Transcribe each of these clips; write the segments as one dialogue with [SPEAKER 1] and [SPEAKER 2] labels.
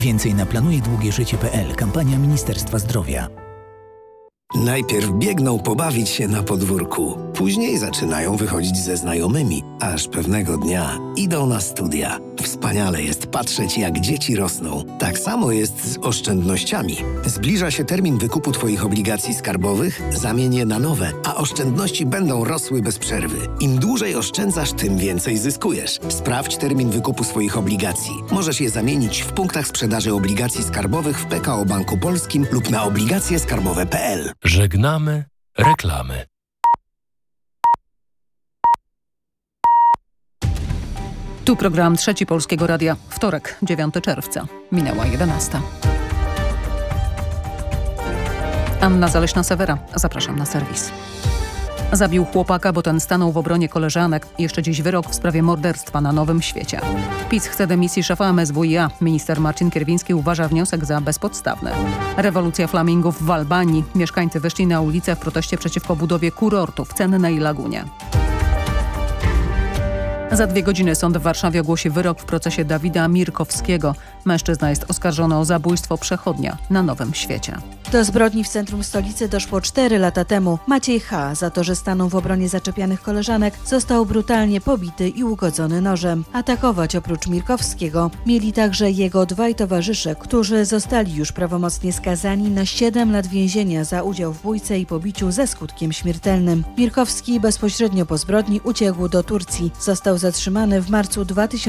[SPEAKER 1] Więcej na planujedługieżycie.pl. Kampania Ministerstwa Zdrowia.
[SPEAKER 2] Najpierw biegną pobawić się na podwórku, później zaczynają wychodzić ze znajomymi, aż pewnego dnia idą na studia. Wspaniale jest patrzeć, jak dzieci rosną. Tak samo jest z oszczędnościami. Zbliża się termin wykupu Twoich obligacji skarbowych, zamień je na nowe, a oszczędności będą rosły bez przerwy. Im dłużej oszczędzasz, tym więcej zyskujesz. Sprawdź termin wykupu swoich obligacji. Możesz je zamienić w punktach sprzedaży obligacji skarbowych w PKO Banku Polskim lub na obligacjeskarbowe.pl.
[SPEAKER 3] Żegnamy reklamy.
[SPEAKER 4] Tu program Trzeci Polskiego Radia. Wtorek, 9 czerwca. Minęła 11. Anna Zaleśna-Sewera. Zapraszam na serwis. Zabił chłopaka, bo ten stanął w obronie koleżanek. Jeszcze dziś wyrok w sprawie morderstwa na Nowym Świecie. PiS chce dymisji szefa MSWiA. Minister Marcin Kierwiński uważa wniosek za bezpodstawny. Rewolucja flamingów w Albanii. Mieszkańcy wyszli na ulicę w proteście przeciwko budowie kurortu w Cennej Lagunie. Za 2 godziny sąd w Warszawie ogłosi wyrok w procesie Dawida Mirkowskiego. Mężczyzna jest oskarżony o zabójstwo przechodnia na Nowym Świecie.
[SPEAKER 5] Do zbrodni w centrum stolicy doszło 4 lata temu. Maciej H. za to, że stanął w obronie zaczepianych koleżanek, został brutalnie pobity i ugodzony nożem. Atakować oprócz Mirkowskiego mieli także jego 2 towarzysze, którzy zostali już prawomocnie skazani na 7 lat więzienia za udział w bójce i pobiciu ze skutkiem śmiertelnym. Mirkowski bezpośrednio po zbrodni uciekł do Turcji. Został zatrzymany w marcu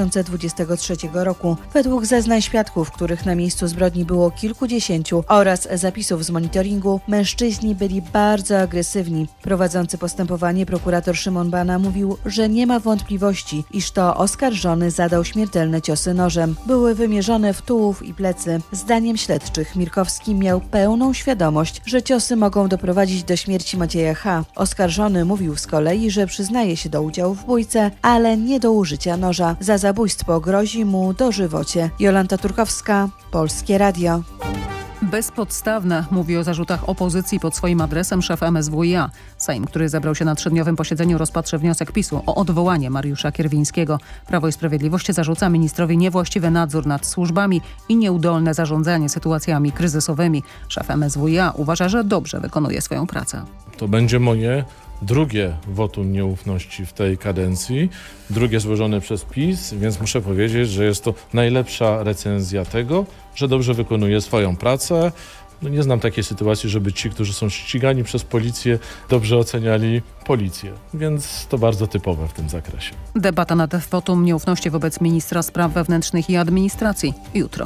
[SPEAKER 5] 2023 roku. Według zeznań świadków, których na miejscu zbrodni było kilkudziesięciu, oraz zapisów z monitoringu, mężczyźni byli bardzo agresywni. Prowadzący postępowanie prokurator Szymon Bana mówił, że nie ma wątpliwości, iż to oskarżony zadał śmiertelne ciosy nożem. Były wymierzone w tułów i plecy. Zdaniem śledczych Mirkowski miał pełną świadomość, że ciosy mogą doprowadzić do śmierci Macieja H. Oskarżony mówił z kolei, że przyznaje się do udziału w bójce, ale nie do użycia noża. Za zabójstwo grozi mu dożywocie. Jolanta Turkowska, Polskie Radio.
[SPEAKER 4] Bezpodstawne, mówi o zarzutach opozycji pod swoim adresem szef MSWiA. Sejm, który zebrał się na 3-dniowym posiedzeniu, rozpatrzy wniosek PiS-u o odwołanie Mariusza Kierwińskiego. Prawo i Sprawiedliwość zarzuca ministrowi niewłaściwy nadzór nad służbami i nieudolne zarządzanie sytuacjami kryzysowymi. Szef MSWiA uważa, że dobrze wykonuje swoją pracę.
[SPEAKER 6] To będzie moje drugie wotum nieufności w tej kadencji, drugie złożone przez PiS, więc muszę powiedzieć, że jest to najlepsza recenzja tego, że dobrze wykonuje swoją pracę. Nie znam takiej sytuacji, żeby ci, którzy są ścigani przez policję, dobrze oceniali policję, więc to bardzo typowe w tym zakresie.
[SPEAKER 4] Debata nad wotum nieufności wobec ministra spraw wewnętrznych i administracji jutro.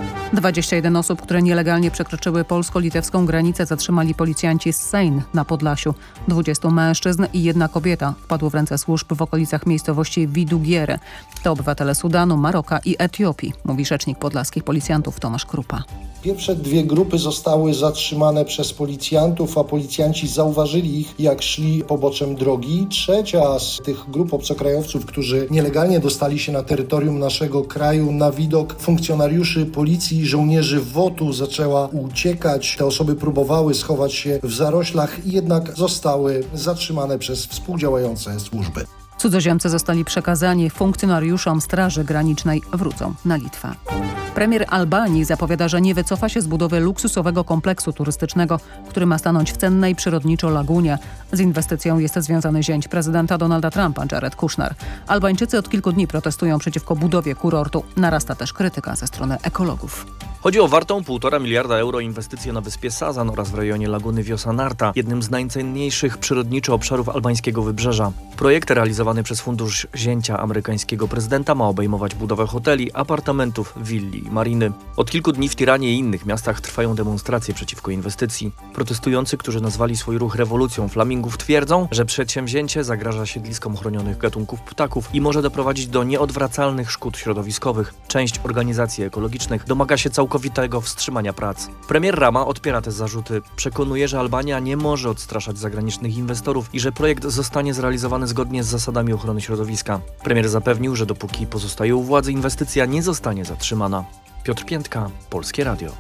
[SPEAKER 4] 21 osób, które nielegalnie przekroczyły polsko-litewską granicę, zatrzymali policjanci z Sejn na Podlasiu. 20 mężczyzn i 1 kobieta wpadło w ręce służb w okolicach miejscowości Widugiere. To obywatele Sudanu, Maroka i Etiopii, mówi rzecznik podlaskich policjantów Tomasz Krupa.
[SPEAKER 7] Pierwsze 2 grupy zostały zatrzymane przez policjantów, a policjanci zauważyli ich, jak szli poboczem drogi. Trzecia z tych grup obcokrajowców, którzy nielegalnie dostali się na terytorium naszego kraju, na widok funkcjonariuszy policji i żołnierzy WOT-u zaczęła uciekać. Te osoby próbowały schować się w zaroślach i jednak zostały zatrzymane przez współdziałające służby.
[SPEAKER 4] Cudzoziemcy zostali przekazani funkcjonariuszom Straży Granicznej, wrócą na Litwę. Premier Albanii zapowiada, że nie wycofa się z budowy luksusowego kompleksu turystycznego, który ma stanąć w cennej przyrodniczo lagunie. Z inwestycją jest związany zięć prezydenta Donalda Trumpa, Jared Kushner. Albańczycy od kilku dni protestują przeciwko budowie kurortu. Narasta też krytyka ze strony ekologów.
[SPEAKER 8] Chodzi o wartą 1,5 miliarda euro inwestycję na wyspie Sazan oraz w rejonie laguny Viosa-Narta, jednym z najcenniejszych przyrodniczo obszarów albańskiego wybrzeża. Projekt realizowany przez Fundusz Zięcia amerykańskiego prezydenta ma obejmować budowę hoteli, apartamentów, willi i mariny. Od kilku dni w Tiranie i innych miastach trwają demonstracje przeciwko inwestycji. Protestujący, którzy nazwali swój ruch rewolucją flamingów, twierdzą, że przedsięwzięcie zagraża siedliskom chronionych gatunków ptaków i może doprowadzić do nieodwracalnych szkód środowiskowych. Część organizacji ekologicznych domaga się całkowitego wstrzymania prac. Premier Rama odpiera te zarzuty. Przekonuje, że Albania nie może odstraszać zagranicznych inwestorów i że projekt zostanie zrealizowany zgodnie z zasadami ochrony środowiska. Premier zapewnił, że dopóki pozostaje u władzy, inwestycja nie zostanie zatrzymana. Piotr Piętka, Polskie Radio.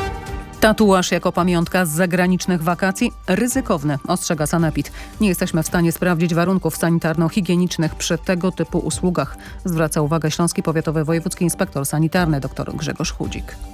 [SPEAKER 4] Tatuaż jako pamiątka z zagranicznych wakacji? Ryzykowny, ostrzega Sanepid. Nie jesteśmy w stanie sprawdzić warunków sanitarno-higienicznych przy tego typu usługach. Zwraca uwagę Śląski Powiatowy Wojewódzki Inspektor Sanitarny dr Grzegorz Chudzik.